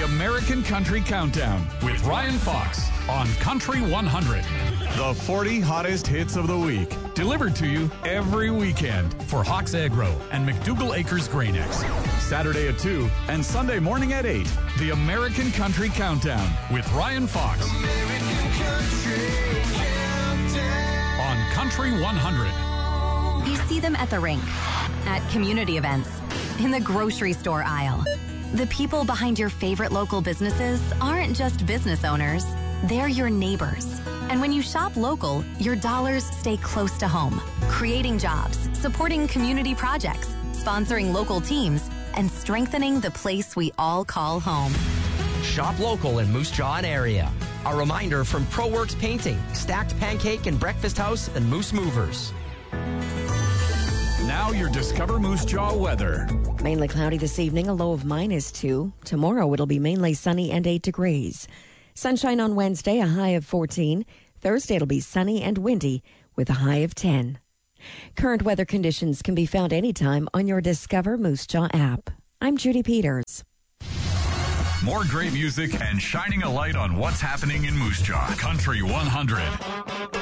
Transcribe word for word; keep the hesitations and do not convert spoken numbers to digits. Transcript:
American Country Countdown with Ryan Fox on Country one hundred. The forty hottest hits of the week, delivered to you every weekend for Hawks Agro and McDougall Acres Grain-X. Saturday at two and Sunday morning at eight. The American Country Countdown with Ryan Fox. American Country Countdown. On Country one hundred. You see them at the rink, at community events, in the grocery store aisle. The people behind your favorite local businesses aren't just business owners, they're your neighbors. And when you shop local, your dollars stay close to home, creating jobs, supporting community projects, sponsoring local teams, and strengthening the place we all call home. Shop local in Moose Jaw and area. A reminder from ProWorks Painting, Stacked Pancake and Breakfast House, and Moose Movers. Now your Discover Moose Jaw weather. Mainly cloudy this evening, a low of minus two. Tomorrow it'll be mainly sunny and eight degrees. Sunshine on Wednesday, a high of fourteen. Thursday it'll be sunny and windy with a high of ten. Current weather conditions can be found anytime on your Discover Moose Jaw app. I'm Judy Peters. More great music and shining a light on what's happening in Moose Jaw. Country one hundred.